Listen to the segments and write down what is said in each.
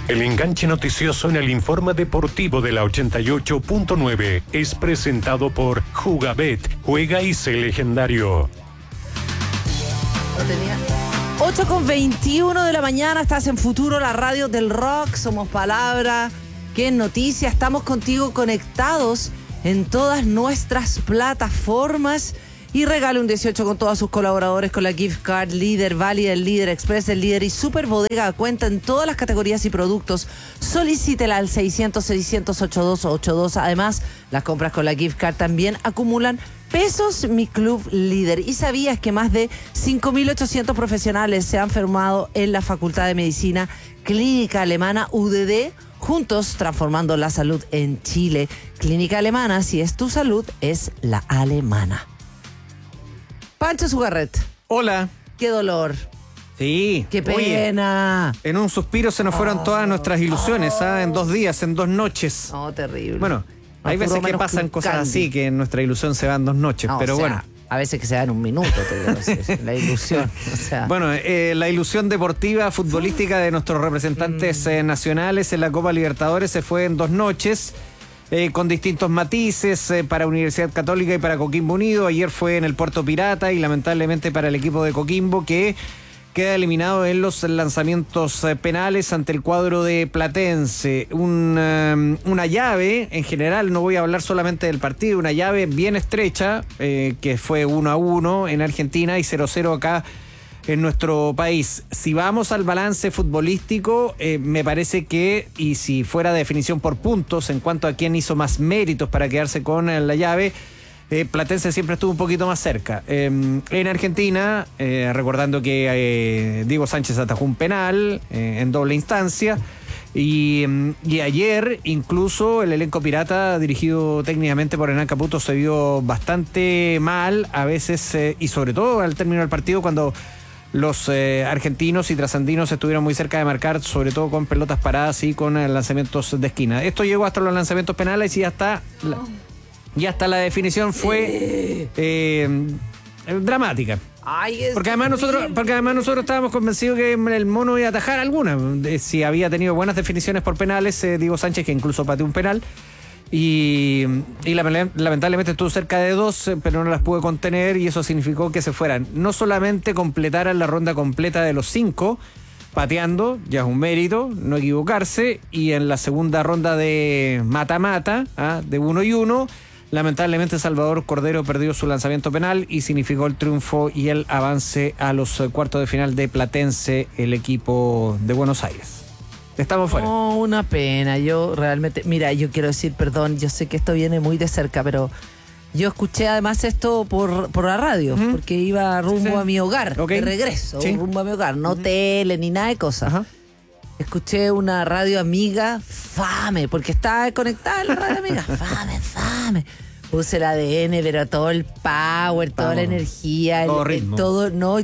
El enganche noticioso en el informe deportivo de la 88.9 es presentado por Jugabet. Juega y sé legendario. 8:21 de la mañana, estás en Futuro, la radio del rock. Somos Palabra, que noticia. Estamos contigo conectados en todas nuestras plataformas. Y regale un 18 con todos sus colaboradores con la gift card Líder, válida el Líder, Express el Líder y Super Bodega a cuenta en todas las categorías y productos. Solicítela al 600-600-8282. Además, las compras con la gift card también acumulan pesos. Mi Club Líder. ¿Y sabías que más de 5.800 profesionales se han formado en la Facultad de Medicina Clínica Alemana UDD? Juntos transformando la salud en Chile. Clínica Alemana, si es tu salud, es la alemana. Pancho Zugarret. Hola. Qué dolor. Sí. Qué pena. Oye, en un suspiro se nos fueron todas nuestras ilusiones, en 2 días, en 2 noches. Oh, terrible. Bueno, hay veces que pasan cosas así, que nuestra ilusión se va en 2 noches, no, pero bueno. A veces que se da en 1 minuto, te digo, la ilusión. O sea. Bueno, la ilusión deportiva, futbolística de nuestros representantes nacionales en la Copa Libertadores se fue en 2 noches. Con distintos matices para Universidad Católica y para Coquimbo Unido. Ayer fue en el Puerto Pirata y lamentablemente para el equipo de Coquimbo, que queda eliminado en los lanzamientos penales ante el cuadro de Platense. Una llave, en general, no voy a hablar solamente del partido, una llave bien estrecha, que fue 1-1 en Argentina y 0-0 acá en nuestro país. Si vamos al balance futbolístico, me parece que, y si fuera definición por puntos en cuanto a quién hizo más méritos para quedarse con la llave, Platense siempre estuvo un poquito más cerca. En Argentina, recordando que Diego Sánchez atajó un penal en doble instancia, y ayer incluso el elenco pirata, dirigido técnicamente por Hernán Caputo, se vio bastante mal a veces, y sobre todo al término del partido, cuando los argentinos y trasandinos estuvieron muy cerca de marcar, sobre todo con pelotas paradas y con lanzamientos de esquina. Esto llegó hasta los lanzamientos penales y hasta la definición fue dramática. Porque además nosotros estábamos convencidos que el mono iba a atajar alguna. Si había tenido buenas definiciones por penales, Diego Sánchez, que incluso pateó un penal. Y lamentablemente estuvo cerca de 2, pero no las pude contener, y eso significó que se fueran. No solamente completaran la ronda completa de los 5, pateando, ya es un mérito, no equivocarse, y en la segunda ronda de mata-mata, de 1-1, lamentablemente Salvador Cordero perdió su lanzamiento penal y significó el triunfo y el avance a los cuartos de final de Platense, el equipo de Buenos Aires. Estamos fuera. No, una pena. Yo realmente, mira, yo quiero decir, perdón, yo sé que esto viene muy de cerca, pero yo escuché además esto por la radio, porque iba rumbo a mi hogar, de regreso, rumbo a mi hogar, no tele ni nada de cosas. Escuché una radio amiga, Fame, porque estaba conectada la radio amiga, Fame. Puse el ADN, pero todo el power, toda la energía, todo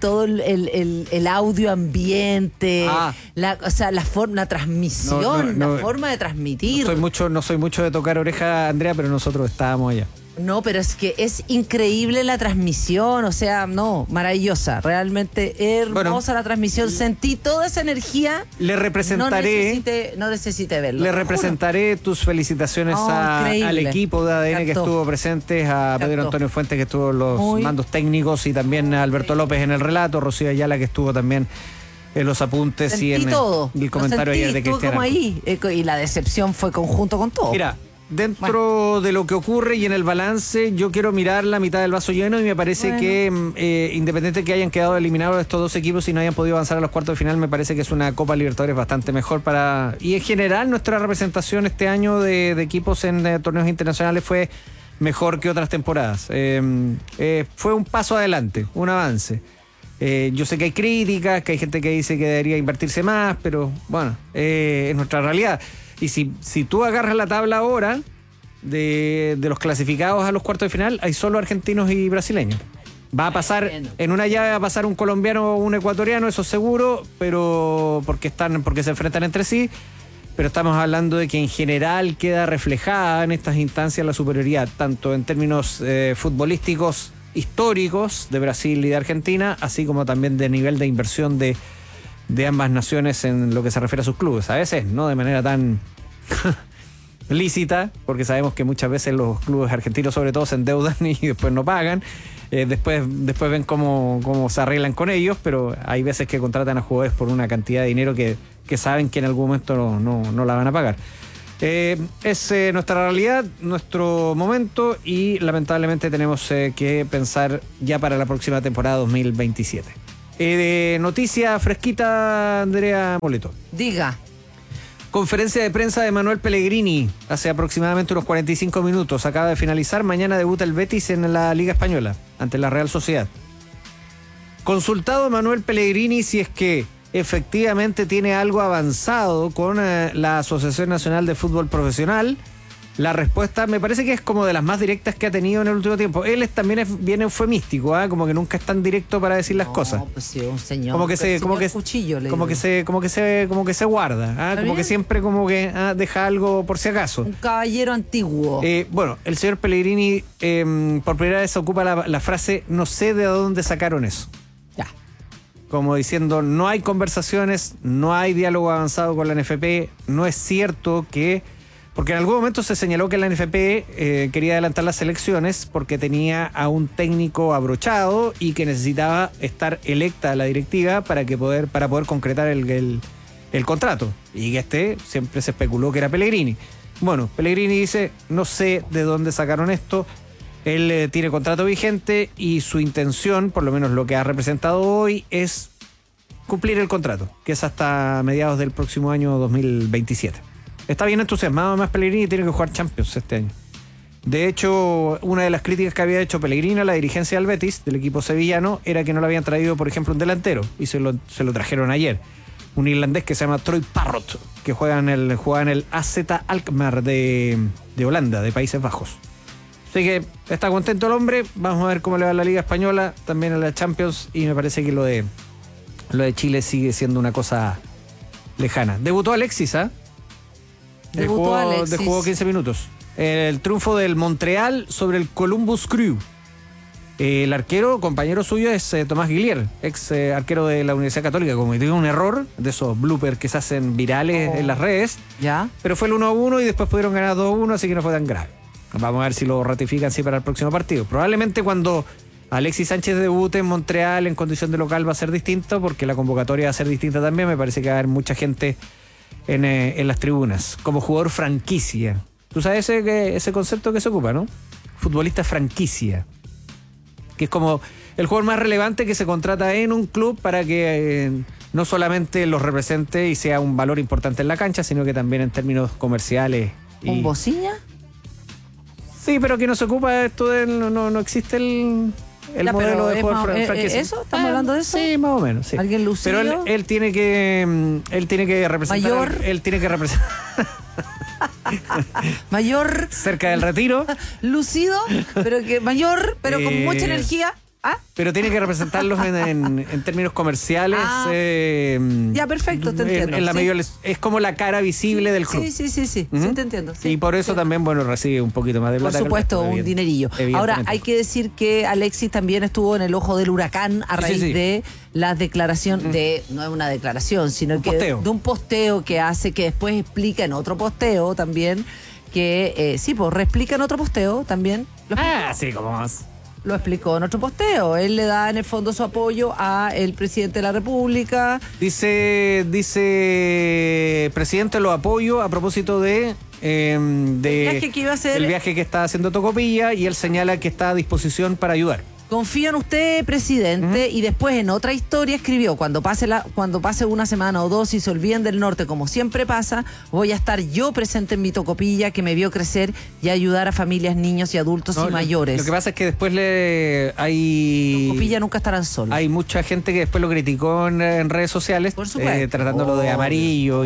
el audio ambiente, la transmisión, la forma de transmitir. No soy mucho de tocar oreja, Andrea, pero nosotros estábamos allá. No, pero es que es increíble la transmisión, o sea, maravillosa, realmente hermosa la transmisión, sentí toda esa energía. Le representaré. No necesité verlo. Le representaré tus felicitaciones al equipo de ADN que estuvo presente, a Pedro Antonio Fuentes, que estuvo en los mandos técnicos, y también a Alberto López en el relato, Rocío Ayala, que estuvo también en los apuntes. Sentí y en todo. el comentario ayer de Cristian. Como ahí, y la decepción fue conjunto con todo. Mira, dentro de lo que ocurre y en el balance, yo quiero mirar la mitad del vaso lleno, y me parece que independiente que hayan quedado eliminados estos 2 equipos y no hayan podido avanzar a los cuartos de final, me parece que es una Copa Libertadores bastante mejor y en general nuestra representación este año de equipos en torneos internacionales fue mejor que otras temporadas. Fue un paso adelante, un avance. Yo sé que hay críticas, que hay gente que dice que debería invertirse más, pero bueno, es nuestra realidad. Y si tú agarras la tabla ahora de los clasificados a los cuartos de final, hay solo argentinos y brasileños. Va a pasar, en una llave va a pasar un colombiano o un ecuatoriano, eso seguro, pero porque se enfrentan entre sí. Pero estamos hablando de que en general queda reflejada en estas instancias la superioridad, tanto en términos futbolísticos históricos de Brasil y de Argentina, así como también de nivel de inversión de de ambas naciones en lo que se refiere a sus clubes. A veces no de manera tan lícita, porque sabemos que muchas veces los clubes argentinos sobre todo se endeudan y después no pagan. Después ven cómo se arreglan con ellos, pero hay veces que contratan a jugadores por una cantidad de dinero que saben que en algún momento no la van a pagar. Es nuestra realidad, nuestro momento, y lamentablemente tenemos que pensar ya para la próxima temporada 2027. Noticia fresquita, Andrea Moleto. Diga. Conferencia de prensa de Manuel Pellegrini hace aproximadamente unos 45 minutos. Acaba de finalizar. Mañana debuta el Betis en la Liga Española ante la Real Sociedad. Consultado Manuel Pellegrini si es que efectivamente tiene algo avanzado con la Asociación Nacional de Fútbol Profesional, la respuesta me parece que es como de las más directas que ha tenido en el último tiempo. Él también es bien eufemístico, como que nunca es tan directo para decir las cosas. Pues sí, un señor. Como que se guarda, como que siempre deja algo por si acaso. Un caballero antiguo. Bueno, el señor Pellegrini por primera vez ocupa la frase "no sé de dónde sacaron eso". Ya. Como diciendo, no hay conversaciones, no hay diálogo avanzado con la NFP, no es cierto que... Porque en algún momento se señaló que la NFP quería adelantar las elecciones porque tenía a un técnico abrochado y que necesitaba estar electa la directiva para poder concretar el contrato. Y que siempre se especuló que era Pellegrini. Bueno, Pellegrini dice, no sé de dónde sacaron esto. Él tiene contrato vigente y su intención, por lo menos lo que ha representado hoy, es cumplir el contrato, que es hasta mediados del próximo año 2027. Está bien entusiasmado más Pellegrini y tiene que jugar Champions este año. De hecho, una de las críticas que había hecho Pellegrini a la dirigencia del Betis, del equipo sevillano, era que no le habían traído, por ejemplo, un delantero, y se lo trajeron ayer. Un irlandés que se llama Troy Parrott, que juega en el AZ Alkmaar de Holanda, de Países Bajos. Así que está contento el hombre. Vamos a ver cómo le va a la Liga Española, también a la Champions, y me parece que lo de Chile sigue siendo una cosa lejana. Debutó Alexis, Jugó 15 minutos. El triunfo del Montreal sobre el Columbus Crew. El arquero, compañero suyo, es Tomás Guillier, ex arquero de la Universidad Católica. Cometió un error de esos bloopers que se hacen virales en las redes. Ya. Pero fue el 1-1 y después pudieron ganar 2-1, así que no fue tan grave. Vamos a ver si lo ratifican para el próximo partido. Probablemente cuando Alexis Sánchez debute en Montreal en condición de local va a ser distinto, porque la convocatoria va a ser distinta también. Me parece que va a haber mucha gente en las tribunas, como jugador franquicia. Tú sabes ese concepto que se ocupa, ¿no? Futbolista franquicia, que es como el jugador más relevante que se contrata en un club para que no solamente los represente y sea un valor importante en la cancha, sino que también en términos comerciales. ¿Un bocina? Sí, pero que no se ocupa esto de... No existe el modelo de jugador franquicia. ¿Eso? ¿Estamos hablando de eso? Sí, más o menos, sí. ¿Alguien lucido? Pero él tiene que representar... ¿Mayor? Él tiene que representar... Mayor. Cerca del retiro. Lucido, pero mayor, pero con mucha energía. Pero tiene que representarlos en términos comerciales. Ya, perfecto, te entiendo. En la mayor, es como la cara visible del club. Sí, sí, te entiendo. Sí, y por eso también, recibe un poquito más de plata. Por supuesto, un dinerillo. Ahora, hay que decir que Alexis también estuvo en el ojo del huracán a raíz de la declaración no es una declaración, sino de un posteo que hace, que después explica en otro posteo también, que reexplica en otro posteo también. Sí, como más. Lo explicó en otro posteo. Él le da en el fondo su apoyo a el presidente de la República. Dice presidente, lo apoyo a propósito del viaje que iba a hacer, el viaje que está haciendo Tocopilla, y él señala que está a disposición para ayudar. Confío en usted, presidente, y después en otra historia escribió, cuando pase una semana o dos y se olviden del norte, como siempre pasa, voy a estar yo presente en mi Tocopilla, que me vio crecer, y ayudar a familias, niños y adultos y mayores. Lo que pasa es que después Tocopilla nunca estarán solos. Hay mucha gente que después lo criticó en redes sociales, por supuesto, tratándolo de amarillo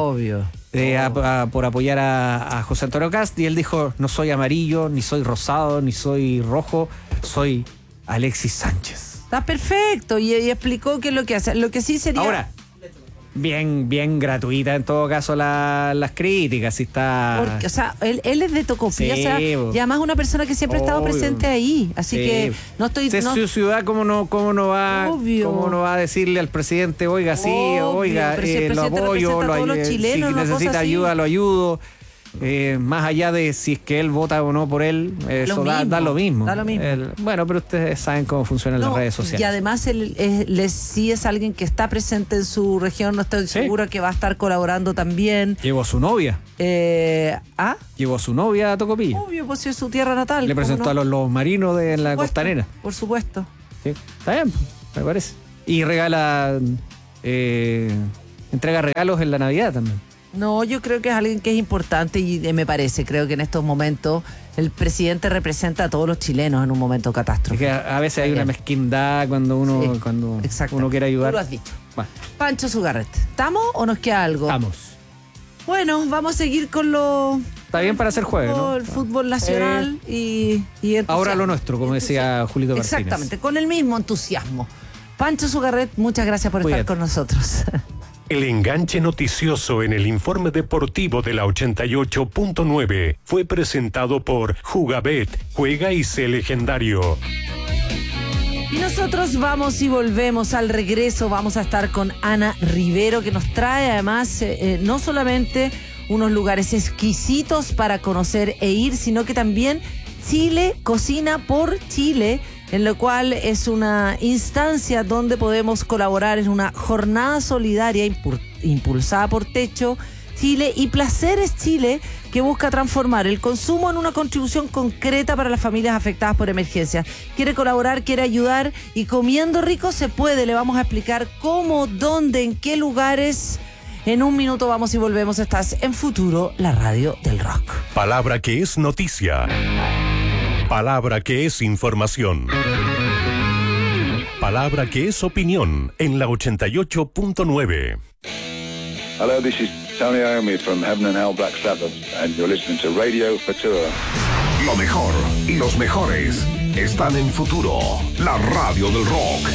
por apoyar a José Antonio Cast, y él dijo, no soy amarillo, ni soy rosado, ni soy rojo, soy Alexis Sánchez. Está perfecto, y explicó qué es lo que hace. Lo que sí sería... Ahora, bien gratuita en todo caso las críticas. Si está... Porque, o sea, él es de Tocopilla, Sí, o sea, y además una persona que siempre ha estado obvio. presente ahí. Así Sí. que no estoy... Si es no- su ciudad, ¿cómo no va Obvio. a decirle al presidente, oiga, sí, Obvio, oiga, pero si el lo presidente apoyo, representa a todos los chilenos, si una cosa necesita así. ayuda, lo ayudo? Más allá de si es que él vota o no por él, eso da lo mismo. Da lo mismo. Bueno, pero ustedes saben cómo funcionan las No, redes sociales. y además sí es alguien que está presente en su región, no estoy Sí. segura que va a estar colaborando también. Llevó a su novia. Llevó a su novia a Tocopilla. Obvio, pues sí, es su tierra natal. Le ¿cómo presentó no? a los lobos marinos de la Por supuesto, costanera. Por supuesto. Sí, está bien, me parece. Y regala, entrega regalos en la Navidad también. No, yo creo que es alguien que es importante y me parece, creo que en estos momentos el presidente representa a todos los chilenos en un momento Es catástrofe. que a veces hay Está una bien. mezquindad cuando uno, Sí, cuando exacto. uno quiere ayudar. Tú lo has dicho. Bueno, Pancho Sugarret, ¿estamos o nos queda algo? vamos. Bueno, vamos a seguir con lo... Está bien para hacer jueves, ¿no? El fútbol nacional y Ahora lo nuestro, como decía Julito Martínez. Exactamente, con el mismo entusiasmo. Pancho Sugarret, muchas gracias por Cuídate. estar con nosotros. El enganche noticioso en el informe deportivo de la 88.9 fue presentado por Jugabet, juega y sé legendario. Y nosotros vamos y volvemos al regreso. Vamos a estar con Ana Rivero, que nos trae además no solamente unos lugares exquisitos para conocer e ir, sino que también Chile cocina por Chile, en lo cual es una instancia donde podemos colaborar en una jornada solidaria impulsada por Techo Chile y Placeres Chile, que busca transformar el consumo en una contribución concreta para las familias afectadas por emergencias. Quiere colaborar, quiere ayudar y comiendo rico se puede. Le vamos a explicar cómo, dónde, en qué lugares. En un minuto vamos y volvemos. Estás en Futuro, la radio del rock. Palabra que es noticia. Palabra que es información. Palabra que es opinión en la 88.9. Hello, this is Tony Iommi from Heaven and Hell Black Sabbath, and you're listening to Radio Futura. Lo mejor y los mejores están en Futuro, la radio del rock.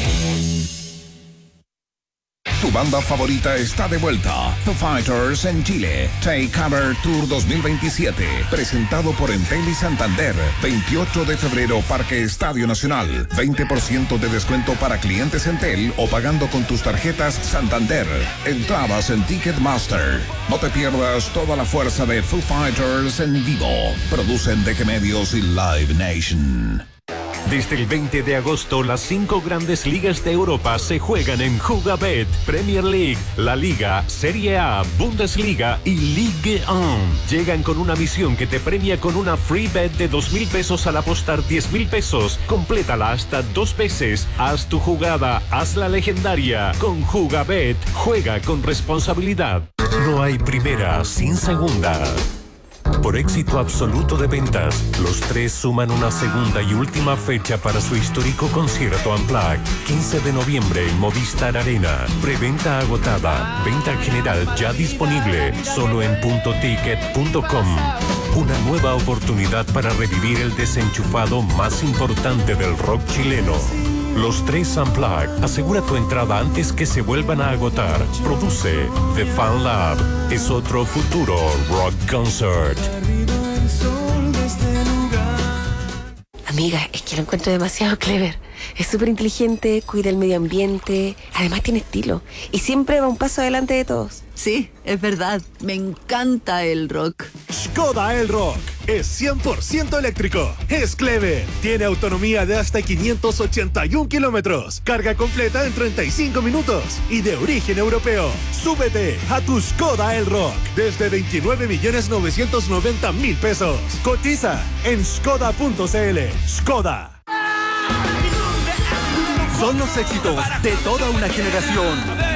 Tu banda favorita está de vuelta. Foo Fighters en Chile. Take Cover Tour 2027. Presentado por Entel y Santander. 28 de febrero, Parque Estadio Nacional. 20% de descuento para clientes Entel o pagando con tus tarjetas Santander. Entradas en Ticketmaster. No te pierdas toda la fuerza de Foo Fighters en vivo. Producen DG Medios y Live Nation. Desde el 20 de agosto, las 5 grandes ligas de Europa se juegan en Jugabet, Premier League, La Liga, Serie A, Bundesliga y Ligue 1. Llegan con una misión que te premia con una free bet de 2,000 pesos al apostar 10,000 pesos. Complétala hasta 2 veces. Haz tu jugada, hazla legendaria. Con Jugabet, juega con responsabilidad. No hay primera sin segunda. Por éxito absoluto de ventas, los tres suman una segunda y última fecha para su histórico concierto Unplugged. 15 de noviembre en Movistar Arena. Preventa agotada. Venta general ya disponible. Solo en puntoticket.com. Una nueva oportunidad para revivir el desenchufado más importante del rock chileno. Los tres Unplugged. Asegura tu entrada antes que se vuelvan a agotar. Produce The Fan Lab. Es otro futuro rock concert. Amiga, es que lo encuentro demasiado clever. Es súper inteligente, cuida el medio ambiente, además tiene estilo y siempre va un paso adelante de todos. Sí, es verdad. Me encanta el rock. Skoda Elrock es 100% eléctrico. Es clever. Tiene autonomía de hasta 581 kilómetros. Carga completa en 35 minutos. Y de origen europeo. Súbete a tu Skoda Elrock desde 29.990.000 pesos. Cotiza en skoda.cl. Skoda. Son los éxitos de toda una generación.